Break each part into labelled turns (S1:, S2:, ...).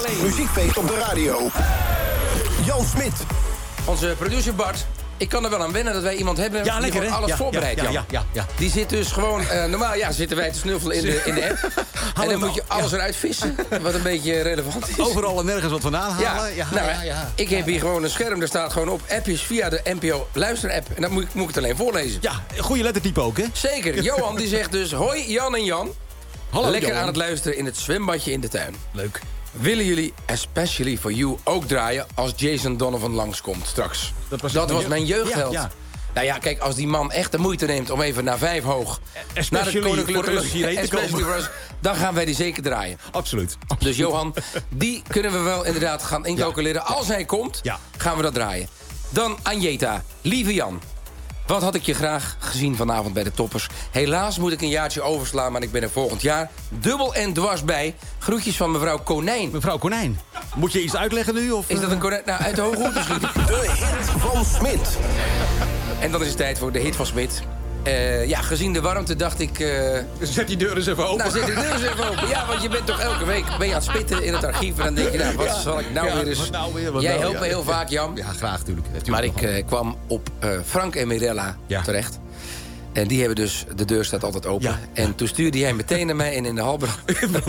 S1: alleen.
S2: Muziekfeest op de radio. Jan Smit.
S3: Onze producer Bart. Ik kan er wel aan wennen dat wij iemand hebben
S1: Ja,
S3: die
S1: lekker,
S3: gewoon
S1: hè?
S3: alles voorbereidt.
S1: Ja.
S3: Die zit dus gewoon... normaal zitten wij te snuffelen in de app. En dan moet je alles eruit vissen. Wat een beetje relevant is.
S1: Overal en nergens wat vandaan halen.
S3: Ik heb hier gewoon een scherm. Daar staat gewoon op appjes via de NPO Luister-app. En dan moet ik het alleen voorlezen.
S1: Ja, goede lettertype ook, hè?
S3: Zeker. Johan die zegt dus... Hoi Jan en Jan.
S1: Hallo,
S3: Lekker
S1: Johan.
S3: aan het luisteren in het zwembadje in de tuin.
S1: Leuk.
S3: Willen jullie Especially For You ook draaien als Jason Donovan langskomt straks? Dat was mijn jeugdheld.
S1: Ja.
S3: Nou ja, kijk, als die man echt de moeite neemt om even naar 5 hoog... naar de
S1: voor us hierheen te komen.
S3: for us, dan gaan wij die zeker draaien.
S1: Absoluut.
S3: Dus Johan, die kunnen we wel inderdaad gaan incalculeren. Als hij komt, gaan we dat draaien. Dan Agneta, lieve Jan. Wat had ik je graag gezien vanavond bij de Toppers. Helaas moet ik een jaartje overslaan, maar ik ben er volgend jaar dubbel en dwars bij. Groetjes van mevrouw Konijn.
S1: Mevrouw Konijn, moet je iets uitleggen nu? Of,
S3: Is dat een konijn? Nou, uit de hoge hoed misschien.
S2: De hit van Smit.
S3: En dan is het tijd voor de hit van Smit. Gezien de warmte dacht ik...
S1: Zet die deur eens even open.
S3: Nou, zet die deur eens even open. Ja, want je bent toch elke week aan het spitten in het archief. En dan denk je, nou, wat zal ik nou weer eens... Jij helpt me heel vaak, Jan.
S1: Ja, graag natuurlijk.
S3: Maar ik kwam op Frank en Mirella terecht. En die hebben dus... De deur staat altijd open.
S1: Ja.
S3: En toen stuurde jij meteen naar mij en in de hal brand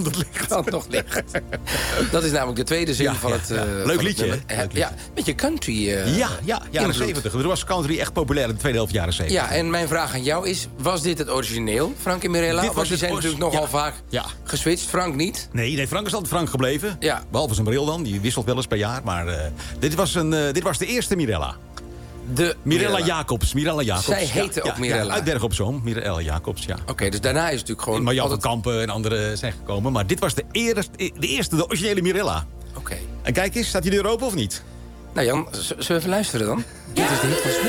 S3: nog licht. Dat is namelijk de tweede zin van het...
S1: Leuk liedje, hè?
S3: Ja, een beetje country.
S1: Jaren 70. Er was country echt populair in de tweede helft jaren 70.
S3: Ja, en mijn vraag aan jou is... Was dit het origineel, Frank en Mirella?
S1: Dit was
S3: Want die
S1: het
S3: zijn natuurlijk nogal vaak geswitcht. Frank niet.
S1: Nee, Frank is altijd Frank gebleven.
S3: Ja.
S1: Behalve zijn bril dan, die wisselt wel eens per jaar. Maar dit was de eerste Mirella.
S3: De
S1: Mirella Jacobs.
S3: Zij heette ook Mirella.
S1: Uit Berg op Zoom. Mirella Jacobs, ja.
S3: Oké, dus daarna is het natuurlijk gewoon...
S1: Maar Jan van Kampen en anderen zijn gekomen. Maar dit was de eerste, de originele Mirella.
S3: Oké.
S1: En kijk eens, staat die deur open of niet?
S3: Nou Jan, zullen we even luisteren dan? Dit is de hit van Smit.